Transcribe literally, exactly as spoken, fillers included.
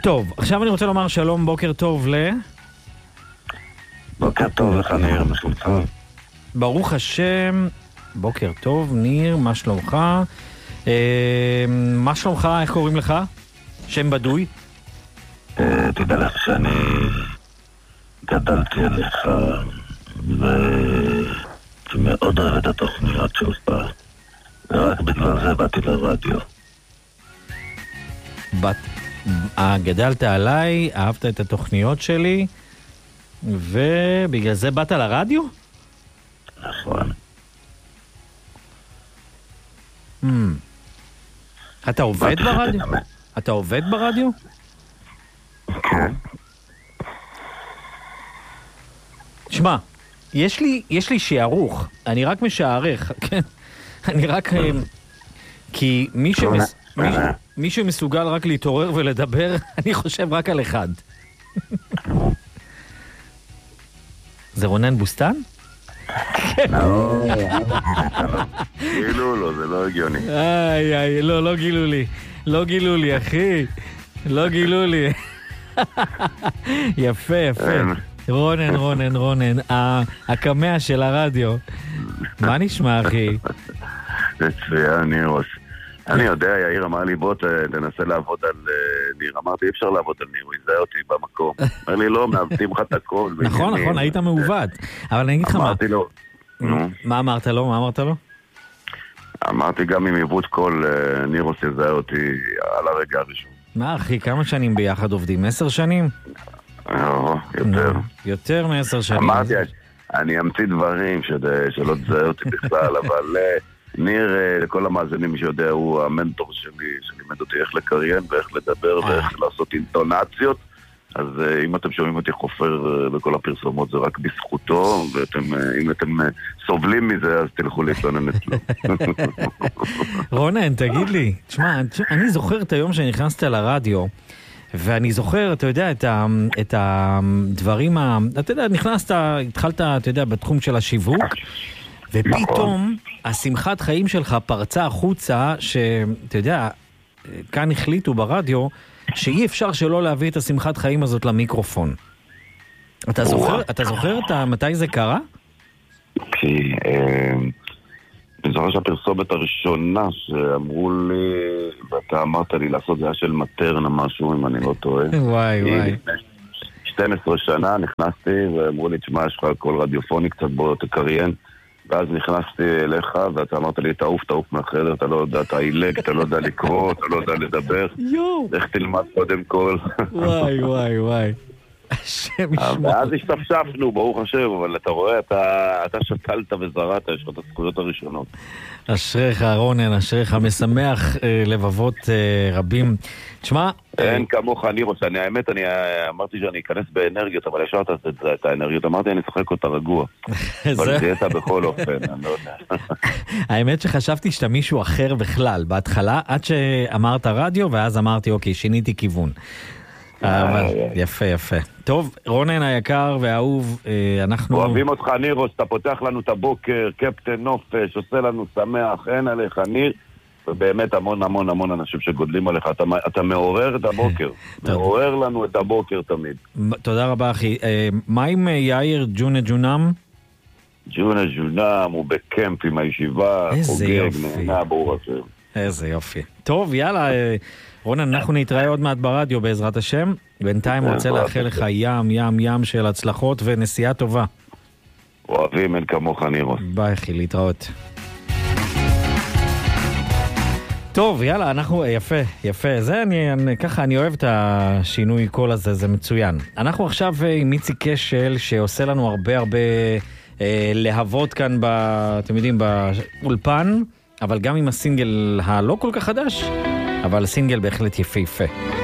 טוב, עכשיו אני רוצה לומר שלום, בוקר טוב ל... בוקר טוב לך ניר, מה שלומך? ברוך השם, בוקר טוב ניר, מה שלומך? אה, מה שלומך, איך קוראים לך? שם בדוי? אה, תדע לך שאני גדלתי עליך ומאוד אוהב את התוכניות שלך, ורק בגלל זה באתי לרדיו. בת... אה, גדלת עליי, אהבת את התוכניות שלי, ובגלל זה באת לרדיו? נכון. Hmm. אתה עובד ברדיו? אתה עובד ברדיו? כן. שמע, יש לי, יש לי שערוך, אני רק משערך, כן? אני רק... כי מי שמס... מי... מי שמסוגל רק להתעורר ולדבר, אני חושב רק על אחד. זה רונן בוסטן? לא, גילו לו, זה לא הגיוני. איי, איי, לא, לא גילו לי. לא גילו לי, אחי. לא גילו לי. יפה, יפה. רונן, רונן, רונן. הקמע של הרדיו. מה נשמע, אחי? מצוין, נירוס. אני יודע, יאיר אמר לי, בוא תנסה לעבוד על ניר. אמרתי, אי אפשר לעבוד על ניר, הוא יזהה אותי במקום. אמר לי, לא, מעבדים לך את הכל. נכון, נכון, היית מעובד. אבל אני אגיד לך מה. אמרתי לו. מה אמרת לו? מה אמרת לו? אמרתי, גם אם עיוות קול, נירוס יזהה אותי על הרגע הראשון. מה, אחי, כמה שנים ביחד עובדים? עשר שנים? יותר. יותר מעשר שנים. אמרתי, אני אמציא דברים שלא תזהה אותי בכלל, אבל... ניר, לכל המאזינים שיודע, הוא המנטור שלי, שלימד אותי איך לקריין ואיך לדבר ואיך לעשות אינטונציות. אז אם אתם שומעים אותי חופר בכל הפרסומות, זה רק בזכותו, ואם אתם סובלים מזה, אז תלכו להתלונן אצלו. רונן, תגיד לי, תשמע, אני זוכר את היום שנכנסת לרדיו, ואני זוכר, אתה יודע, את, ה, את הדברים, ה, אתה יודע, נכנסת, התחלת, אתה יודע, בתחום של השיווק, ופתאום השמחת חיים שלך פרצה החוצה, שאתה יודע, כאן החליטו ברדיו, שאי אפשר שלא להביא את השמחת חיים הזאת למיקרופון. אתה זוכר, אתה זוכר את מתי זה קרה? כי אני זוכר שהפרסומת הראשונה שאמרו לי, ואתה אמרת לי לעשות, זה היה של מטרנה משהו, אם אני לא טועה. וואי וואי. שתים עשרה שנה נכנסתי ואמרו לי, תשמע, יש לך קול רדיופוני קצת, בוא תקריין. ואז נכנסתי אליך, ואתה אמרת לי, תעוף, תעוף מהחדר, אתה לא יודע, אתה אילג, אתה לא יודע לקרוא, אתה לא יודע לדבר. איך תלמד קודם כל. וואי, וואי, וואי. השם ישמע. ואז השתפשפנו, ברוך השם, אבל אתה רואה, אתה שתלת וזרעת, יש לך את הזכויות הראשונות. אשריך, רונן, אשריך, משמח לבבות רבים. תשמע... אין כמוך, אני רוצה, אני האמת, אני אמרתי שאני אכנס באנרגיות, אבל ישר את האנרגיות, אמרתי, אני אשחק אותה רגוע. אבל זה יצא בכל אופן, אני לא יודע. האמת שחשבתי שאתה מישהו אחר בכלל, בהתחלה, עד שאמרת רדיו, ואז אמרתי, אוקיי, שיניתי כיוון. אבל יפה, יפה. טוב, רונן היקר והאהוב, אנחנו... אוהבים אותך, נירוס, אתה פותח לנו את הבוקר, קפטן נופש, עושה לנו שמח, אין עליך, ניר, ובאמת המון המון המון אנשים שגודלים עליך, אתה, אתה מעורר את הבוקר, מעורר לנו את הבוקר תמיד. תודה רבה, אחי. מה עם יאיר ג'ונה ג'ונם? ג'ונה ג'ונם, הוא בקמפ עם הישיבה, חוגג, נהנה, ברור השם. איזה יופי. טוב, יאללה, רונן, אנחנו נתראה עוד מעט ברדיו בעזרת השם. בינתיים רוצה לאחל לך ים, ים, ים של הצלחות ונסיעה טובה. אוהבים, אין כמוך, נירוס. ביי, אחי, להתראות. טוב, יאללה, אנחנו, יפה, יפה. זה אני, אני, ככה אני אוהב את השינוי קול הזה, זה מצוין. אנחנו עכשיו עם מיצי קשל, שעושה לנו הרבה הרבה אה, להבות כאן, ב, אתם יודעים, באולפן, אבל גם עם הסינגל הלא כל כך חדש, אבל הסינגל בהחלט יפה יפה.